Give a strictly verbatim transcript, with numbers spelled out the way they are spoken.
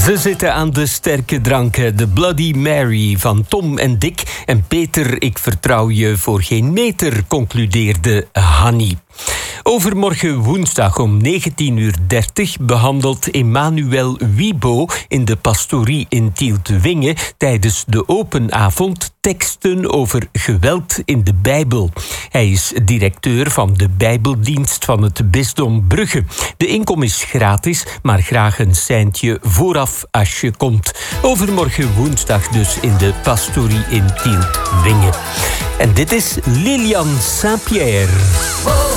Ze zitten aan de sterke dranken, de Bloody Mary van Tom en Dick. En Peter, ik vertrouw je voor geen meter, concludeerde Hanny. Overmorgen woensdag om negentien uur dertig behandelt Emmanuel Wiebo in de pastorie in Tielt-Winge tijdens de open avond teksten over geweld in de Bijbel. Hij is directeur van de Bijbeldienst van het Bisdom Brugge. De inkom is gratis, maar graag een seintje vooraf als je komt. Overmorgen woensdag dus in de pastorie in Tielt-Winge. En dit is Lilian Saint-Pierre.